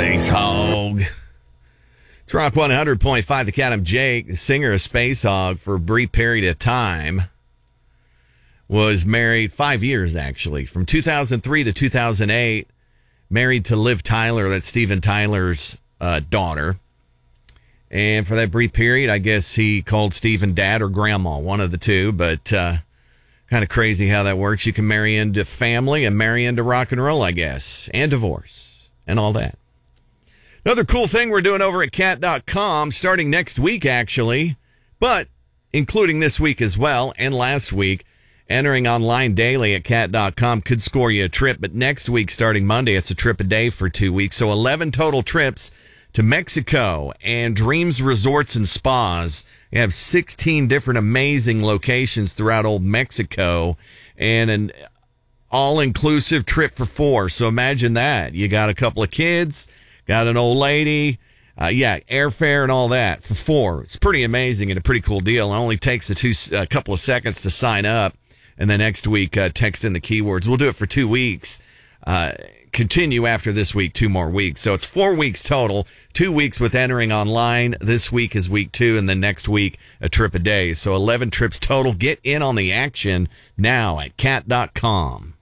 Space Hog. It's Rock 100.5, the Cat. I'm Jake, the singer of Space Hog, for a brief period of time. Was married 5 years, actually, from 2003 to 2008. Married to Liv Tyler, that's Steven Tyler's daughter. And for that brief period, I guess he called Steven Dad or Grandma, one of the two. But kind of crazy how that works. You can marry into family and marry into rock and roll, I guess, and divorce and all that. Another cool thing we're doing over at cat.com, starting next week, actually, but including this week as well and last week. Entering online daily at cat.com could score you a trip, but next week, starting Monday, it's a trip a day for 2 weeks. So 11 total trips to Mexico and Dreams Resorts and Spas. You have 16 different amazing locations throughout old Mexico and an all-inclusive trip for 4. So imagine that. You got a couple of kids, got an old lady, airfare and all that for 4. It's pretty amazing and a pretty cool deal. It only takes a couple of seconds to sign up. And then next week, text in the keywords. We'll do it for 2 weeks. Continue after this week, 2 more weeks. So it's 4 weeks total, 2 weeks with entering online. This week is week 2, and then next week, a trip a day. So 11 trips total. Get in on the action now at cat.com.